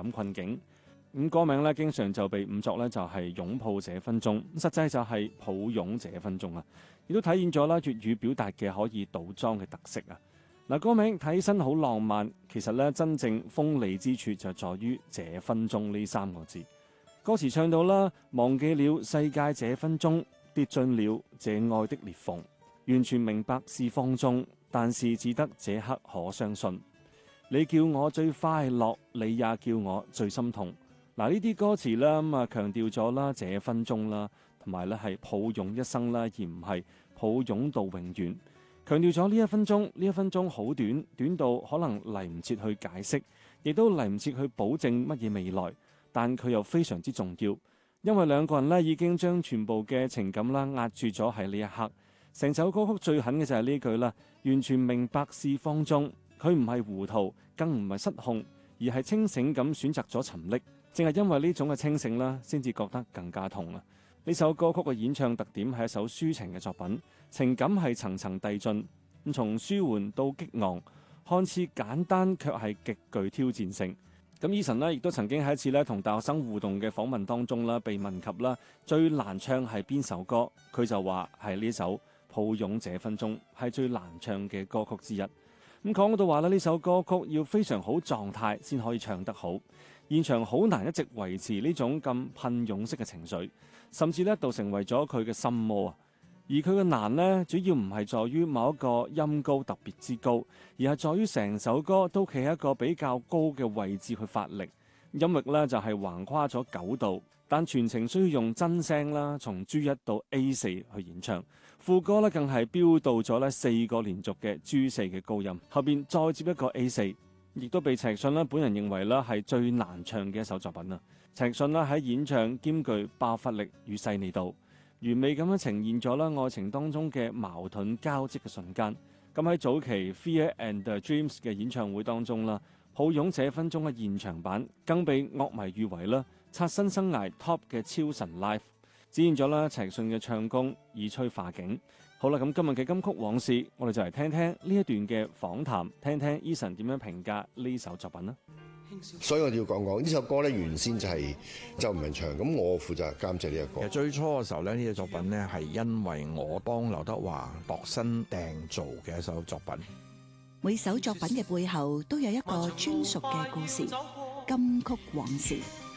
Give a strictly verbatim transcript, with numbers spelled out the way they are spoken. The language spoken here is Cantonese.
感困境。咁歌名咧，經常就被誤作咧就係擁抱這分鐘，實際就係抱擁這分鐘啊！亦都體現咗啦粵語表達嘅可以倒裝嘅特色啊！嗱，歌名睇起身好浪漫，其實咧真正鋒利之處就在於這分鐘呢三個字。歌詞唱到啦，忘記了世界這分鐘，跌進了這愛的裂縫，完全明白是放縱，但是只得這刻可相信。你叫我最快樂，你也叫我最心痛。嗱，呢啲歌詞咧咁啊，強調咗啦，這分鐘啦，同埋咧係抱擁一生啦，而唔係抱擁到永遠。強調咗呢一分鐘，呢一分鐘好短，短到可能嚟唔切去解釋，亦都嚟唔切去保證乜嘢未來。但佢又非常之重要，因為兩個人咧已經將全部嘅情感啦壓住咗喺呢一刻。成首歌曲最狠嘅就係呢句啦，完全明白是放縱，佢唔係糊塗，更唔係失控，而係清醒咁選擇咗沉溺。正係因為呢種嘅清醒啦，先至覺得更加痛啊！呢首歌曲嘅演唱特點係一首抒情嘅作品，情感係層層遞進，咁從舒緩到激昂，看似簡單卻係極具挑戰性。咁 Eason 呢亦都曾經喺一次咧同大學生互動嘅訪問當中啦，被問及啦最難唱係邊首歌，佢就話係呢首《抱擁這分鐘》係最難唱嘅歌曲之一。咁講到話咧，呢首歌曲要非常好狀態先可以唱得好，現場好難一直維持呢種咁噴湧式嘅情緒，甚至呢一度成為咗佢嘅心魔啊！而佢嘅難呢，主要唔係在於某一個音高特別之高，而係在於成首歌都企喺一個比較高嘅位置去發力，音域呢就係橫跨咗九度，但全程需要用真聲啦，從 G 一到 A 四去演唱，副歌呢更係飆到咗呢四個連續嘅 G 四嘅高音，後邊再接一個 A 四，亦都被陳奕迅呢本人認為啦係最難唱嘅一首作品啊！陳奕迅呢喺演唱兼具爆發力與細膩度，完美咁樣呈現咗啦愛情當中嘅矛盾交織嘅瞬間。咁喺早期 Fear and Dreams 嘅演唱會當中啦，抱擁這分鐘嘅現場版更被樂迷譽為啦刷新生涯 Top 嘅超神 Live， 展現咗啦陳奕迅嘅唱功以吹化境。好啦，咁今日嘅金曲往事，我哋就嚟聽聽呢一段嘅訪談，聽聽 Eason 點樣評價呢首作品啦。 所以我哋要講講呢首歌咧，原先就係周文祥，咁我負責監製呢個歌。 其實最初嘅時候咧，呢隻作品咧係因為我幫劉德華度身訂造嘅一首作品。 每首作品嘅背後都有一個專屬嘅故事，金曲往事。